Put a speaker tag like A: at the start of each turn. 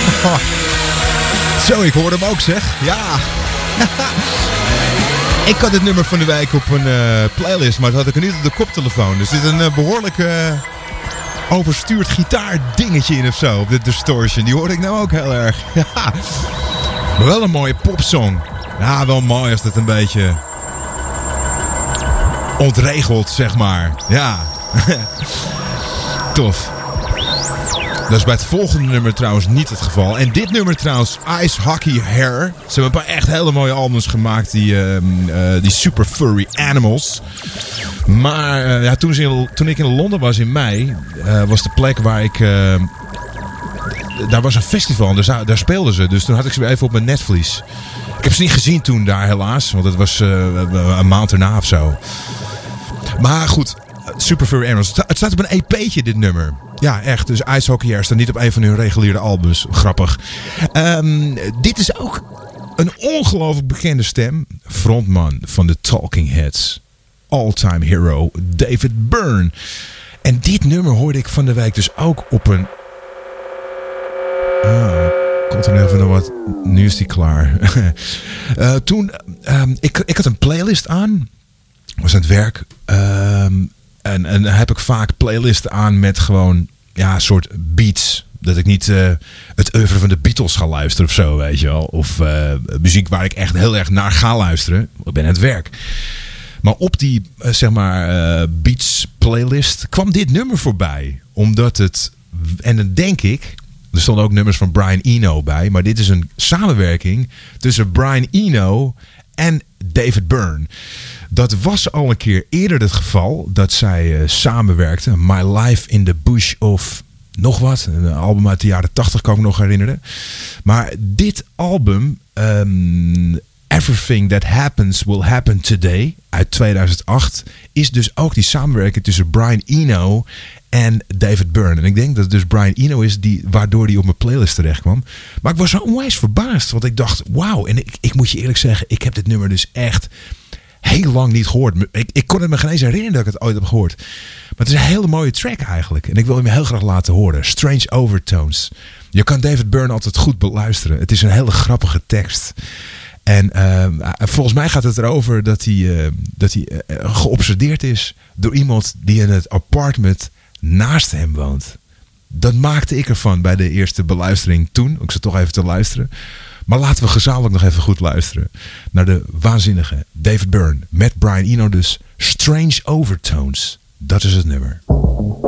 A: Zo, ik hoor hem ook, zeg. Ja. Ik had het nummer van de week op een playlist, maar dat had ik er niet op de koptelefoon. Dus er zit een behoorlijk overstuurd gitaardingetje in of zo op de distortion. Die hoorde ik nou ook heel erg. Ja. Maar wel een mooie popsong. Ja, wel mooi als dat een beetje ontregeld, zeg maar. Ja. Tof. Dat is bij het volgende nummer trouwens niet het geval. En dit nummer trouwens, Ice Hockey Hair. Ze hebben een paar echt hele mooie albums gemaakt. Die Super Furry Animals. Maar ja, toen ik in Londen was in mei, was de plek waar ik... daar was een festival en daar speelden ze. Dus toen had ik ze weer even op mijn netvlies. Ik heb ze niet gezien toen daar helaas. Want het was een maand erna of zo. Maar goed, Super Furry Animals. Het staat op een EP'tje dit nummer. Ja, echt. Dus Ice Hockey Hair staat niet op een van hun reguliere albums. Grappig. Dit is ook een ongelooflijk bekende stem. Frontman van de Talking Heads. All-time hero David Byrne. En dit nummer hoorde ik van de week dus ook op een... komt er even nog wat. Nu is die klaar. Ik had een playlist aan. Was aan het werk. En dan heb ik vaak playlisten aan met gewoon een soort beats. Dat ik niet het oeuvre van de Beatles ga luisteren of zo, weet je wel. Of muziek waar ik echt heel erg naar ga luisteren. Ik ben aan het werk. Maar op die beats playlist kwam dit nummer voorbij. Omdat het, en dan denk ik, er stonden ook nummers van Brian Eno bij. Maar dit is een samenwerking tussen Brian Eno en David Byrne. Dat was al een keer eerder het geval dat zij samenwerkten. My Life in the Bush of nog wat. Een album uit de jaren 80 kan ik me nog herinneren. Maar dit album, Everything That Happens Will Happen Today, uit 2008, is dus ook die samenwerking tussen Brian Eno en David Byrne. En ik denk dat het dus Brian Eno is waardoor die op mijn playlist terecht kwam. Maar ik was zo onwijs verbaasd. Want ik dacht, wauw. En ik moet je eerlijk zeggen, ik heb dit nummer dus echt heel lang niet gehoord. Ik kon het me geen eens herinneren dat ik het ooit heb gehoord. Maar het is een hele mooie track eigenlijk. En ik wil hem heel graag laten horen. Strange Overtones. Je kan David Byrne altijd goed beluisteren. Het is een hele grappige tekst. En volgens mij gaat het erover dat hij geobsedeerd is door iemand die in het appartement naast hem woont. Dat maakte ik ervan bij de eerste beluistering toen. Ik zat toch even te luisteren. Maar laten we gezamenlijk nog even goed luisteren naar de waanzinnige David Byrne met Brian Eno dus. Strange Overtones. Dat is het nummer.